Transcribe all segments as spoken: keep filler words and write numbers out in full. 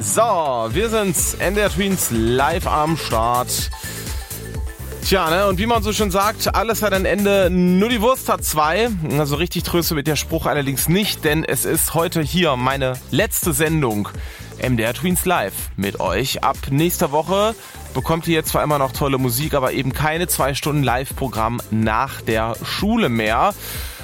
So, wir sind's, M D R Tweens live am Start. Tja, ne, und wie man so schön sagt, alles hat ein Ende, nur die Wurst hat zwei. Also richtig tröste mit der Spruch allerdings nicht, denn es ist heute hier meine letzte Sendung M D R Tweens live mit euch. Ab nächster Woche bekommt ihr jetzt zwar immer noch tolle Musik, aber eben keine zwei Stunden Live-Programm nach der Schule mehr.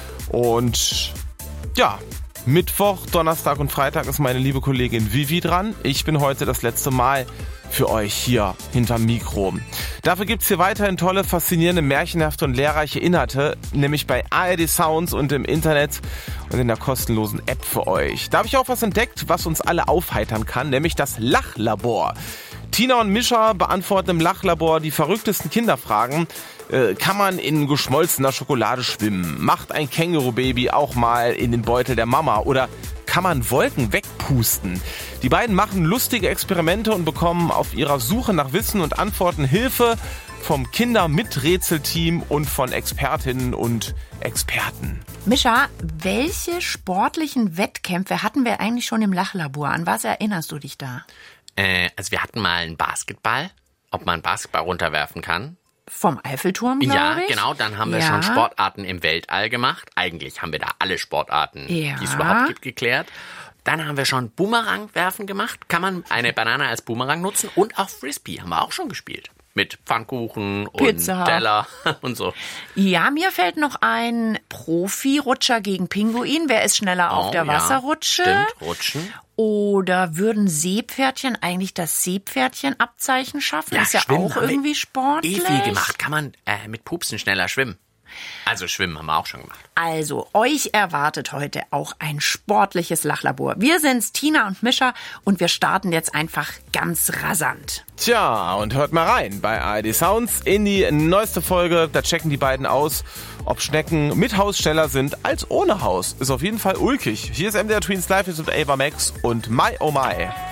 Und ja, Mittwoch, Donnerstag und Freitag ist meine liebe Kollegin Vivi dran. Ich bin heute das letzte Mal für euch hier hinterm Mikro. Dafür gibt's hier weiterhin tolle, faszinierende, märchenhafte und lehrreiche Inhalte, nämlich bei A R D Sounds und im Internet und in der kostenlosen App für euch. Da habe ich auch was entdeckt, was uns alle aufheitern kann, nämlich das Lachlabor. Tina und Mischa beantworten im Lachlabor die verrücktesten Kinderfragen. Äh, kann man in geschmolzener Schokolade schwimmen? Macht ein Kängurubaby auch mal in den Beutel der Mama? Oder kann man Wolken wegpusten? Die beiden machen lustige Experimente und bekommen auf ihrer Suche nach Wissen und Antworten Hilfe vom Kinder-Miträtselteam und von Expertinnen und Experten. Mischa, welche sportlichen Wettkämpfe hatten wir eigentlich schon im Lachlabor? An was erinnerst du dich da? Äh, also wir hatten mal einen Basketball, ob man Basketball runterwerfen kann. Vom Eiffelturm, glaube ja, ich. Ja, genau. Dann haben wir ja. schon Sportarten im Weltall gemacht. Eigentlich haben wir da alle Sportarten, ja. die es überhaupt gibt, geklärt. Dann haben wir schon Boomerang werfen gemacht. Kann man eine Banane als Boomerang nutzen. Und auch Frisbee haben wir auch schon gespielt. Mit Pfannkuchen und Pizza. Teller und so. Ja, mir fällt noch ein Profi-Rutscher gegen Pinguin. Wer ist schneller auf oh, der Wasserrutsche? Ja, stimmt, rutschen. Oder würden Seepferdchen eigentlich das Seepferdchen-Abzeichen schaffen? Ja, ist ja schwimmen auch irgendwie sportlich. Eh viel gemacht. Kann man äh, mit Pupsen schneller schwimmen. Also schwimmen haben wir auch schon gemacht. Also, euch erwartet heute auch ein sportliches Lachlabor. Wir sind's, Tina und Mischa, und wir starten jetzt einfach ganz rasant. Tja, und hört mal rein bei A R D Sounds in die neueste Folge. Da checken die beiden aus, ob Schnecken mit Haus schneller sind als ohne Haus. Ist auf jeden Fall ulkig. Hier ist M D R Tweens Live, jetzt mit Ava Max und My Oh My.